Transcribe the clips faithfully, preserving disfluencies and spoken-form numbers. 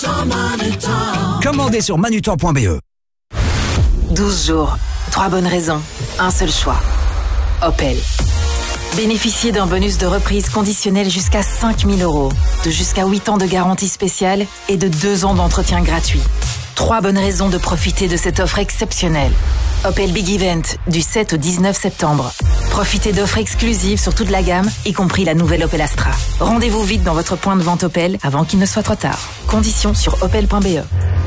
Commandez sur manutan point b e. douze jours, trois bonnes raisons, un seul choix. Opel. Bénéficiez d'un bonus de reprise conditionnel jusqu'à cinq mille euros, de jusqu'à huit ans de garantie spéciale et de deux ans d'entretien gratuit. Trois bonnes raisons de profiter de cette offre exceptionnelle. Opel Big Event, du sept au dix-neuf septembre. Profitez d'offres exclusives sur toute la gamme, y compris la nouvelle Opel Astra. Rendez-vous vite dans votre point de vente Opel avant qu'il ne soit trop tard. Conditions sur opel point b e.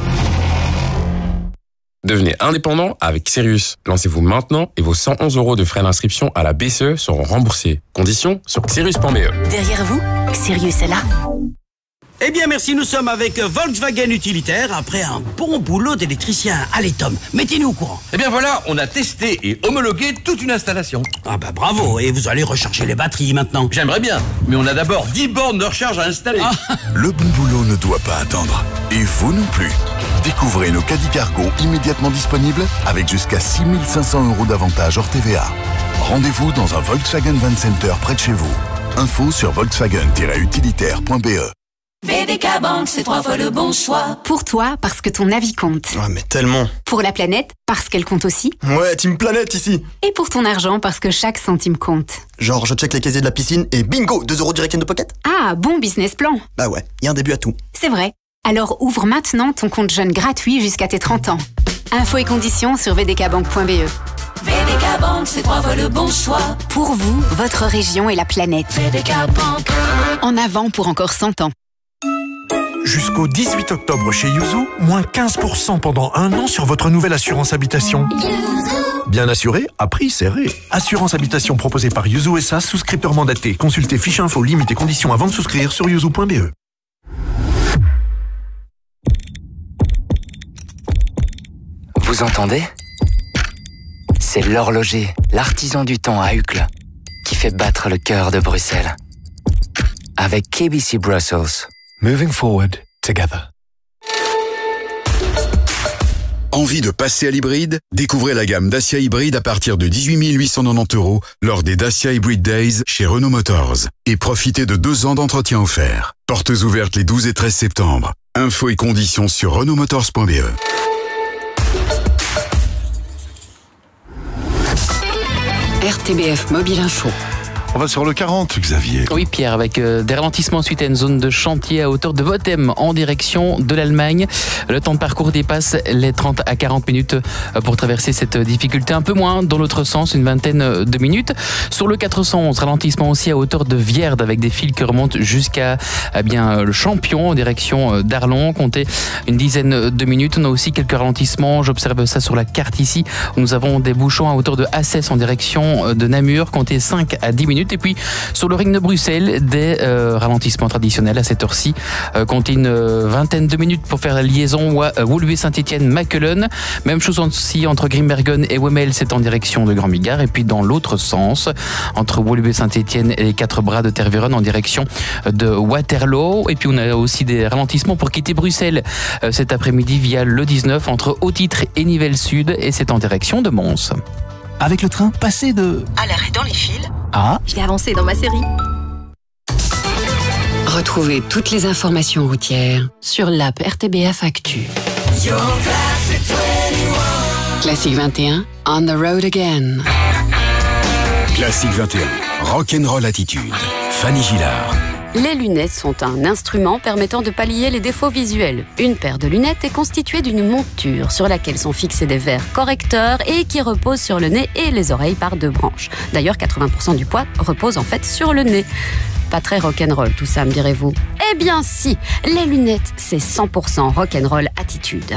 Devenez indépendant avec Sirius. Lancez-vous maintenant et vos cent onze euros de frais d'inscription à la B C E seront remboursés. Conditions sur sirius point b e. Derrière vous, Sirius est là. Eh bien merci, nous sommes avec Volkswagen Utilitaire après un bon boulot d'électricien. Allez Tom, mettez-nous au courant. Eh bien voilà, on a testé et homologué toute une installation. Ah bah bravo, et vous allez recharger les batteries maintenant. J'aimerais bien, mais on a d'abord dix bornes de recharge à installer. Ah. Le bon boulot ne doit pas attendre. Et vous non plus. Découvrez nos caddies cargo immédiatement disponibles avec jusqu'à six mille cinq cents euros d'avantage hors T V A. Rendez-vous dans un Volkswagen Van Center près de chez vous. Info sur volkswagen tiret utilitaire point b e. V D K Bank, c'est trois fois le bon choix. Pour toi, parce que ton avis compte. Ah, mais tellement. Pour la planète, parce qu'elle compte aussi. Ouais, Team Planète ici. Et pour ton argent, parce que chaque centime compte. Genre, je check les casiers de la piscine et bingo, deux euros direct in the pocket. Ah, bon business plan. Bah ouais, y a un début à tout. C'est vrai. Alors ouvre maintenant ton compte jeune gratuit jusqu'à tes trente ans. Infos et conditions sur v d k bank point b e. V D K Bank, c'est trois fois le bon choix. Pour vous, votre région et la planète. V D K Bank. En avant pour encore cent ans. Jusqu'au dix-huit octobre chez Yuzu, moins quinze pour cent pendant un an sur votre nouvelle assurance habitation. Bien assuré, à prix serré. Assurance habitation proposée par Yuzu S A, souscripteur mandaté. Consultez fiche info, limites et conditions avant de souscrire sur yuzu point b e. Vous entendez ? C'est l'horloger, l'artisan du temps à Uccle, qui fait battre le cœur de Bruxelles. Avec K B C Brussels. Moving forward together. Envie de passer à l'hybride ? Découvrez la gamme Dacia Hybride à partir de dix-huit mille huit cent quatre-vingt-dix euros lors des Dacia Hybrid Days chez Renault Motors. Et profitez de deux ans d'entretien offert. Portes ouvertes les douze et treize septembre. Infos et conditions sur renault motors point b e. R T B F Mobile Info. On va sur le quarante, Xavier. Oui, Pierre, avec euh, des ralentissements suite à une zone de chantier à hauteur de Votem en direction de l'Allemagne. Le temps de parcours dépasse les trente à quarante minutes pour traverser cette difficulté. Un peu moins dans l'autre sens, une vingtaine de minutes. Sur le quatre cent onze, ralentissement aussi à hauteur de Vierde avec des fils qui remontent jusqu'à eh bien, le Champion en direction d'Arlon. Comptez une dizaine de minutes. On a aussi quelques ralentissements. J'observe ça sur la carte ici. Où nous avons des bouchons à hauteur de Assès en direction de Namur. Comptez cinq à dix minutes. Et puis sur le ring de Bruxelles, des euh, ralentissements traditionnels à cette heure-ci. Euh, comptez une euh, vingtaine de minutes pour faire la liaison à euh, Woluwe-Saint-Étienne-Mackelen. Même chose aussi entre Grimbergen et Wemmel, c'est en direction de Grand Bigard. Et puis dans l'autre sens, entre Woluwe-Saint-Étienne et les Quatre Bras de Tervuren en direction de Waterloo. Et puis on a aussi des ralentissements pour quitter Bruxelles euh, cet après-midi via le dix-neuf entre Haut-Titre et Nivelles Sud. Et c'est en direction de Mons. Avec le train, passez de... à l'arrêt dans les fils. Ah. Je vais avancer dans ma série. Retrouvez toutes les informations routières sur l'app R T B F Actu. Classique vingt et un, On the Road Again. Classique vingt et un, Rock'n'Roll Attitude. Fanny Gillard. Les lunettes sont un instrument permettant de pallier les défauts visuels. Une paire de lunettes est constituée d'une monture sur laquelle sont fixés des verres correcteurs et qui reposent sur le nez et les oreilles par deux branches. D'ailleurs, quatre-vingts pour cent du poids repose en fait sur le nez. Pas très rock'n'roll tout ça, me direz-vous. Eh bien si, les lunettes, c'est cent pour cent rock'n'roll attitude.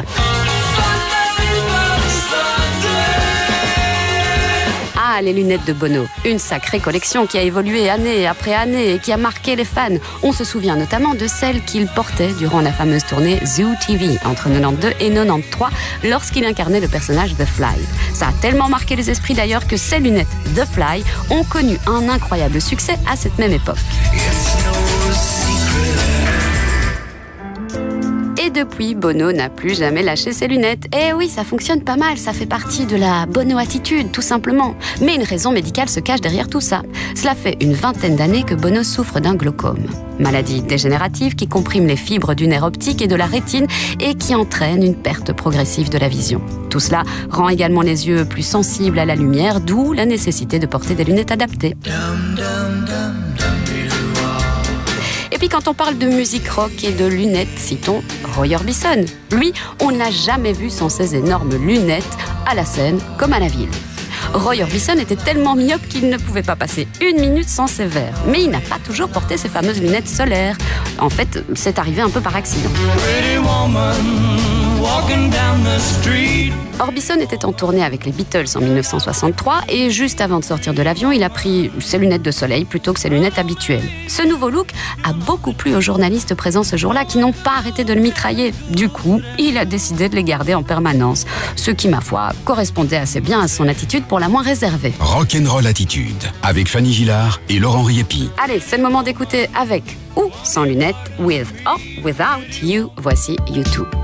Ah, les lunettes de Bono. Une sacrée collection qui a évolué année après année et qui a marqué les fans. On se souvient notamment de celles qu'il portait durant la fameuse tournée Zoo T V entre quatre-vingt-douze et quatre-vingt-treize lorsqu'il incarnait le personnage The Fly. Ça a tellement marqué les esprits d'ailleurs que ces lunettes The Fly ont connu un incroyable succès à cette même époque. Et depuis, Bono n'a plus jamais lâché ses lunettes. Et oui, ça fonctionne pas mal, ça fait partie de la Bono-attitude, tout simplement. Mais une raison médicale se cache derrière tout ça. Cela fait une vingtaine d'années que Bono souffre d'un glaucome. Maladie dégénérative qui comprime les fibres du nerf optique et de la rétine et qui entraîne une perte progressive de la vision. Tout cela rend également les yeux plus sensibles à la lumière, d'où la nécessité de porter des lunettes adaptées. Et puis quand on parle de musique rock et de lunettes, citons Roy Orbison. Lui, on ne l'a jamais vu sans ses énormes lunettes, à la scène comme à la ville. Roy Orbison était tellement myope qu'il ne pouvait pas passer une minute sans ses verres. Mais il n'a pas toujours porté ses fameuses lunettes solaires. En fait, c'est arrivé un peu par accident. Orbison était en tournée avec les Beatles en mille neuf cent soixante-trois et juste avant de sortir de l'avion, il a pris ses lunettes de soleil plutôt que ses lunettes habituelles. Ce nouveau look a beaucoup plu aux journalistes présents ce jour-là qui n'ont pas arrêté de le mitrailler. Du coup, il a décidé de les garder en permanence, ce qui, ma foi, correspondait assez bien à son attitude pour la moins réservée. Rock'n'Roll Attitude, avec Fanny Gillard et Laurent Riepi. Allez, c'est le moment d'écouter avec ou sans lunettes, with or without you. Voici U deux.